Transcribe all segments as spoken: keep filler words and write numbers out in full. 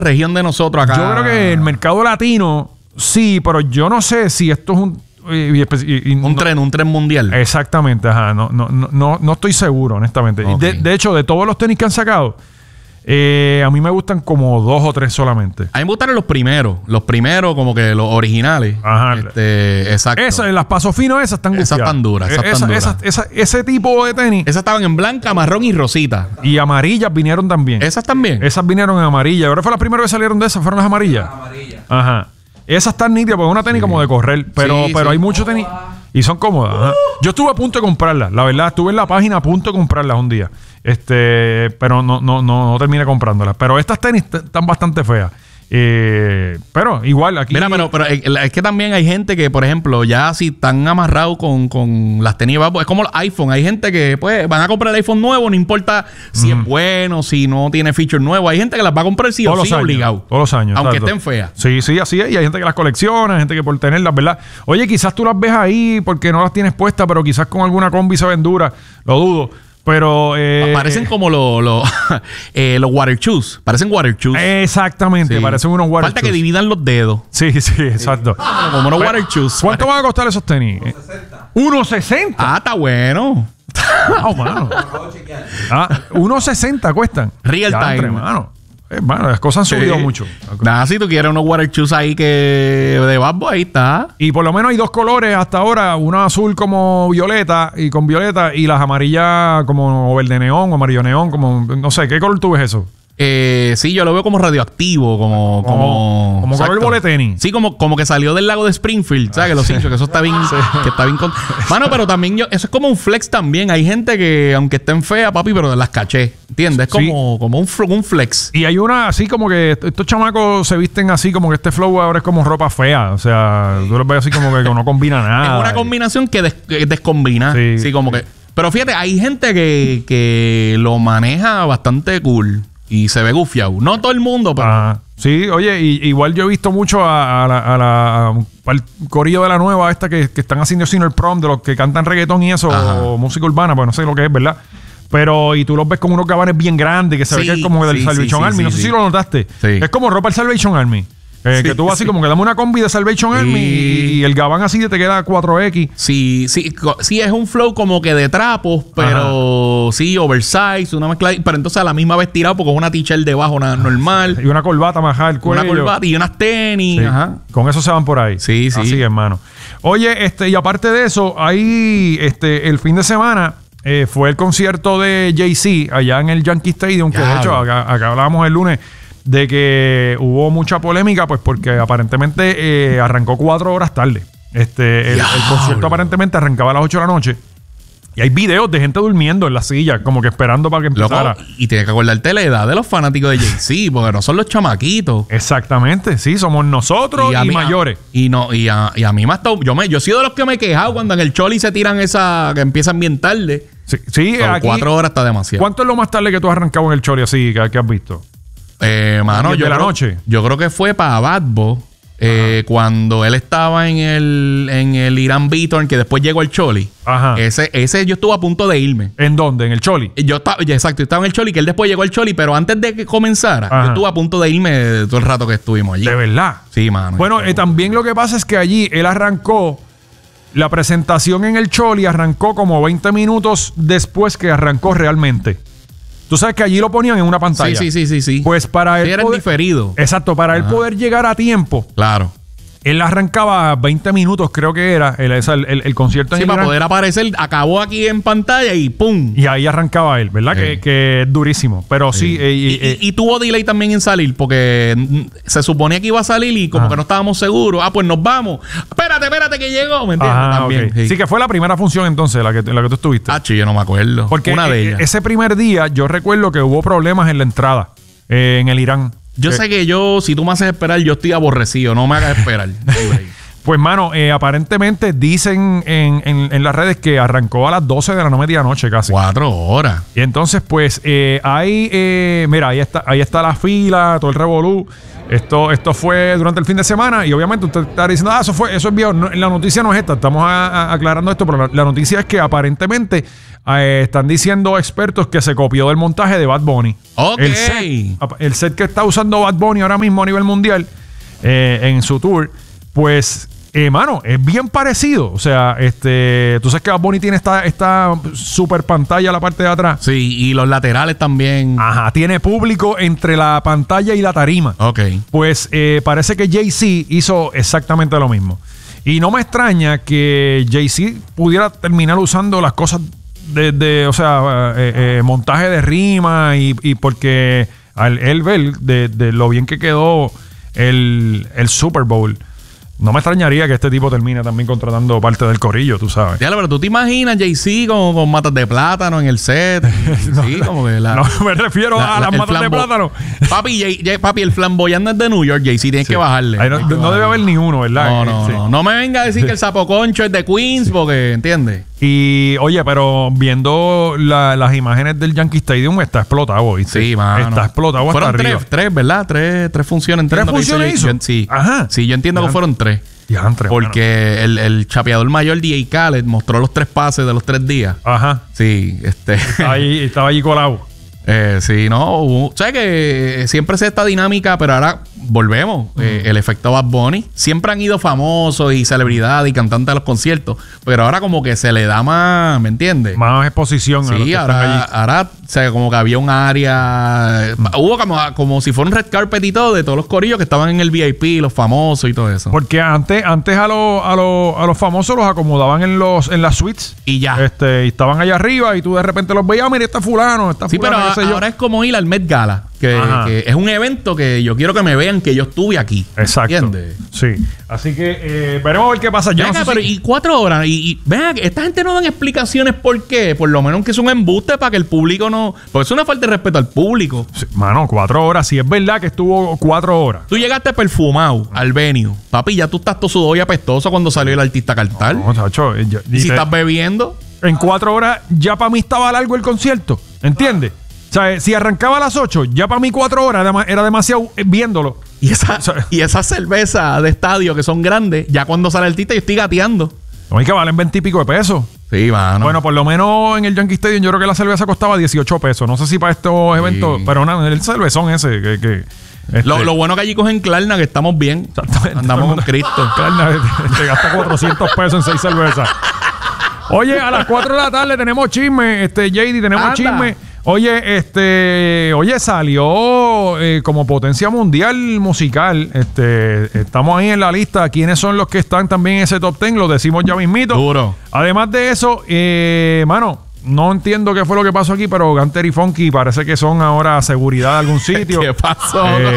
región de nosotros acá. Yo creo que el mercado latino, sí, pero yo no sé si esto es un... Y, y, y, un no, tren, un tren mundial. Exactamente, ajá. No, no, no, no, no estoy seguro, honestamente. Okay. De, de hecho, de todos los tenis que han sacado, eh, a mí me gustan como dos o tres solamente. A mí me gustan los primeros. Los primeros, como que los originales. Ajá. Este, exacto. Esas, las paso fino, esas están Esas están duras. Esas esa, están duras. Esa, esa, ese tipo de tenis. Esas estaban en blanca, marrón y rosita. Y amarillas vinieron también. Esas también. Esas vinieron en amarilla. Ahora fue la primera vez que salieron de esas, fueron las amarillas. Las amarillas. Ajá. Esas están nítidas porque es una tenis sí. como de correr. Pero, sí, pero sí. hay muchos tenis y son cómodas. Ajá. Yo estuve a punto de comprarlas. La verdad, estuve en la página a punto de comprarlas un día. Este, pero no, no, no, no terminé comprándolas. Pero estas tenis están bastante feas. Eh, pero igual aquí... Mira, pero, pero es que también hay gente que, por ejemplo, ya si están amarrados con, con las tenis, es como los iPhone. Hay gente que pues van a comprar el iPhone nuevo, no importa si mm. es bueno, si no tiene features nuevos. Hay gente que las va a comprar sí o sí obligado. Todos los años. Aunque exacto. estén feas. Sí, sí, así es. Y hay gente que las colecciona, hay gente que por tenerlas, ¿verdad? Oye, quizás tú las ves ahí porque no las tienes puestas, pero quizás con alguna combi se ven duras. Lo dudo. Pero... Eh, parecen como los lo, eh, los water shoes. Parecen water shoes. Exactamente. Sí. Parecen unos water Falta shoes. que dividan los dedos. Sí, sí, exacto. Ah, como unos water shoes. ¿Cuánto van a costar esos tenis? uno sesenta. ¿uno sesenta? Ah, está bueno. Oh, mano. Ah, uno sesenta cuestan. Real ya, time. Entre, mano. Hermano, las cosas han subido sí. mucho. Nada, si tú quieres unos water shoes ahí que de Babbo, ahí está. Y por lo menos hay dos colores hasta ahora. Una azul como violeta y con violeta y las amarillas como verde neón o amarillo neón. Como, no sé, ¿qué color tú ves eso? Eh, sí, yo lo veo como radioactivo, como... Como, como color boletenis. Sí, como, como que salió del lago de Springfield, ¿sabes? Ah, que los hinchos, que eso está bien... Sí. Que está bien con... Mano, pero también yo... Eso es como un flex también. Hay gente que, aunque estén feas, papi, pero las caché. ¿Entiendes? Es como, sí. como un, un flex. Y hay una así como que... Estos chamacos se visten así como que este flow ahora es como ropa fea. O sea, tú los ves así como que no combina nada. Es una combinación que, des, que descombina. Sí. Sí, como que... Pero fíjate, hay gente que, que lo maneja bastante cool. Y se ve gufiado. No todo el mundo, pero... Ajá. Sí, oye, y, igual yo he visto mucho a, a la, a la, a, al corillo de la nueva esta que, que están haciendo sino el prom, de los que cantan reggaetón y eso, Ajá. o música urbana, pues no sé lo que es, ¿verdad? Pero, y tú los ves con unos gabanes bien grandes, que se sí, ve que es como del sí, Salvation sí, Army. Sí, no sé sí. si lo notaste. Sí. Es como ropa del Salvation Army. Eh, sí, que tú vas así sí. como que dame una combi de Salvation Army y, y el gabán así te queda cuatro equis. Sí, sí, sí, es un flow como que de trapos, pero Ajá. sí, oversize, una mezcla, pero entonces a la misma vez tirado porque es una t-shirt debajo una, normal. Y una corbata majada al cuello. Una corbata y unas tenis. Sí. Ajá. Con eso se van por ahí. Sí, sí. Así, hermano. Oye, este, y aparte de eso, ahí, este, el fin de semana eh, fue el concierto de Jay-Z allá en el Yankee Stadium, que claro. de hecho acá, acá hablábamos el lunes de que hubo mucha polémica, pues porque aparentemente eh, arrancó cuatro horas tarde. Este, el, el concierto aparentemente arrancaba a las ocho de la noche. Y hay videos de gente durmiendo en la silla, como que esperando para que empezara. Loco, y tienes que acordarte la edad de los fanáticos de Jay-Z, porque no son los chamaquitos. Exactamente, sí, somos nosotros y, y mí, mayores. A, y no, y a, y a mí me ha estado. Yo me, yo he sido de los que me he quejado cuando en el Choli se tiran esa, que empiezan bien tarde. Sí, sí so, aquí, cuatro horas está demasiado. ¿Cuánto es lo más tarde que tú has arrancado en el Choli así que, que has visto? Eh, mano, yo de la creo, noche. Yo creo que fue para Badbo. Eh, cuando él estaba en el en el Irán Beaton, que después llegó el Choli. Ajá. Ese, ese yo estuve a punto de irme. ¿En dónde? ¿En el Choli? Yo estaba, exacto, yo estaba en el Choli, que él después llegó al Choli, pero antes de que comenzara, Ajá. yo estuve a punto de irme todo el rato que estuvimos allí. ¿De verdad? Sí, mano. Bueno, eh, también lo que pasa es que allí él arrancó, la presentación en el Choli arrancó como veinte minutos después que arrancó realmente. Tú sabes que allí lo ponían en una pantalla. Sí, sí, sí, sí. sí. Pues para él era poder, diferido. Exacto, para Ajá. él poder llegar a tiempo. Claro. Él arrancaba veinte minutos, creo que era, el, el, el, el concierto. Sí, para poder aparecer, acabó aquí en pantalla y ¡pum! Y ahí arrancaba él, ¿verdad? Sí. Que, que es durísimo. Pero sí. sí eh, y, eh, y, y tuvo delay también en salir, porque se suponía que iba a salir y como Ajá. que no estábamos seguros. Ah, pues nos vamos. Espérate, espérate que llegó. ¿Me entiendes? Ajá, también. Okay. Sí. sí, que fue la primera función entonces, la que, la que tú estuviste. Ah, yo no me acuerdo. Porque una de ellas. Ese primer día, yo recuerdo que hubo problemas en la entrada eh, en el Irán. Yo que, sé que yo, si tú me haces esperar, yo estoy aborrecido. No me hagas esperar. Pues, mano, eh, aparentemente dicen en, en, en las redes que arrancó a las doce de la medianoche casi. Cuatro horas. Y entonces, pues, eh, ahí, eh, mira, ahí está, ahí está la fila, todo el revolú. Esto, esto fue durante el fin de semana y obviamente usted está diciendo, ah, eso fue, eso es viejo. No, la noticia no es esta, estamos a, a, aclarando esto, pero la, la noticia es que aparentemente eh, están diciendo expertos que se copió del montaje de Bad Bunny. Ok. El set, el set que está usando Bad Bunny ahora mismo a nivel mundial eh, en su tour, pues... Eh, mano, es bien parecido. O sea, este, tú sabes que Bad Bunny tiene esta, esta super pantalla a la parte de atrás. Sí, y los laterales también. Ajá, tiene público entre la pantalla y la tarima. Ok. Pues eh, parece que Jay-Z hizo exactamente lo mismo. Y no me extraña que Jay-Z pudiera terminar usando las cosas de, de o sea, eh, eh, montaje de rima y, y porque al él ver de, de lo bien que quedó el, el Super Bowl. No me extrañaría que este tipo termine también contratando parte del corillo, tú sabes. Dígale, pero tú te imaginas Jay-Z con, con matas de plátano en el set. no, sí, como que la, no me refiero la, a la, las matas flambo- de plátano. Papi, Jay, Jay, papi, el flamboyante es de New York, Jay-Z, tienes Sí. que bajarle. Ahí no, Tienes que no bajarle. debe haber ni uno, ¿verdad? No, no, Sí. no. No me venga a decir que el sapoconcho es de Queens, porque, ¿entiendes? Y, oye, pero viendo la- las imágenes del Yankee Stadium, está explotado, ¿viste? Sí, mano. Está explotado hasta Fueron arriba. tres, tres, ¿verdad? Tres, tres funciones. ¿Tres entiendo que hizo funciones Jay- hizo? yo- sí. Ajá. Sí, yo entiendo Ya. que fueron tres. Diantre, Porque el, el chapeador mayor D J Khaled mostró los tres pases de los tres días. mano. Ajá. Sí, este... Estaba ahí, estaba allí colado. Eh, sí, no, hubo- sabes que siempre se esta dinámica, pero ahora volvemos. Eh, el efecto Bad Bunny. Siempre han ido famosos y celebridades y cantantes a los conciertos, pero ahora como que se le da más, ¿me entiendes? Más exposición. a los Sí, que están ahora, allí. ahora o sea, como que había un área, hubo como, como si fuera un red carpet y todo de todos los corillos que estaban en el V I P, los famosos y todo eso. Porque antes, antes a, los a, los a los famosos los acomodaban en los en las suites. Y ya. Este, y estaban allá arriba y tú de repente los veías, mira, está fulano, está Sí, pero fulano, qué sé yo. ahora es como ir al Met Gala, que, Ajá. que es un evento que yo quiero que me vean que yo estuve aquí. Exacto. ¿Entiendes? Sí. Así que eh, veremos a ver qué pasa. Yo Venga, no sé pero si- y cuatro horas. Y, y vean, esta gente no dan explicaciones por qué. Por lo menos que es un embuste para que el público no. Porque es una falta de respeto al público. Sí, mano, cuatro horas. Si es verdad que estuvo cuatro horas. Tú llegaste perfumado al venue. Papi, ya tú estás todo sudado y apestoso cuando salió el artista cartal. No, chacho, eh, yo- y si te- estás bebiendo. en cuatro horas ya para mí estaba largo el concierto. ¿Entiendes? O sea, si arrancaba a las ocho, ya para mí cuatro horas era, era demasiado eh, viéndolo. Y esa, O sea- y esa cerveza de estadio que son grandes, ya cuando sale el artista yo estoy gateando. No hay que valen veinte y pico de pesos. Sí, mano. Bueno, por lo menos en el Yankee Stadium yo creo que la cerveza costaba dieciocho pesos. No sé si para estos eventos, pero nada, el cervezón ese que... que este, lo, lo bueno que allí cogen Klarna, que estamos bien. Exactamente. Andamos con Cristo. Carna, te gasta cuatrocientos pesos en seis cervezas. Oye, a las cuatro de la tarde tenemos chisme. Este, J D, tenemos Anda. chisme. Oye, este, oye, salió eh, como potencia mundial musical. Este, estamos ahí en la lista. ¿Quiénes son los que están también en ese top ten? Lo decimos ya mismito. Duro. Además de eso, eh, mano, no entiendo qué fue lo que pasó aquí, pero Gunter y Funky parece que son ahora seguridad de algún sitio. ¿Qué pasó? Eh,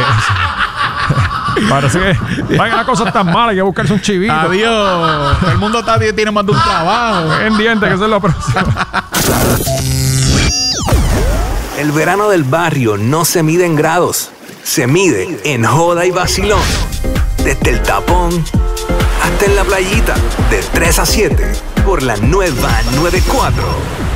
parece que vaya, la cosa tan mala, hay que buscarse un chivito. Adiós. Todo el mundo está, tiene más de un trabajo. Pendiente, que eso es lo próximo. El verano del barrio no se mide en grados, se mide en joda y vacilón. Desde el tapón hasta en la playita, de tres a siete, por la nueva noventa y cuatro.